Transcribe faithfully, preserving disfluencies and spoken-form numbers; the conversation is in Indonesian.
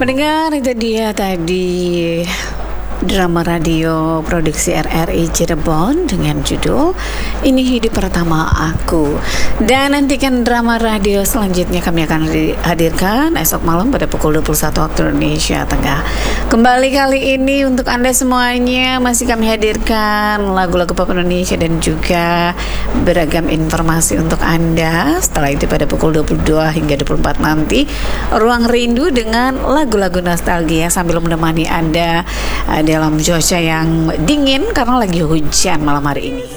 Pendengar, itu dia tadi drama radio produksi R R I Cirebon dengan judul Ini Hidup Pertama Aku. Dan nantikan drama radio selanjutnya kami akan hadirkan esok malam pada pukul dua puluh satu waktu Indonesia Tengah. Kembali kali ini untuk Anda semuanya masih kami hadirkan lagu-lagu pop Indonesia dan juga beragam informasi untuk Anda. Setelah itu pada pukul dua puluh dua hingga dua puluh empat nanti Ruang Rindu dengan lagu-lagu nostalgia sambil menemani Anda dalam cuaca yang dingin karena lagi hujan malam hari ini.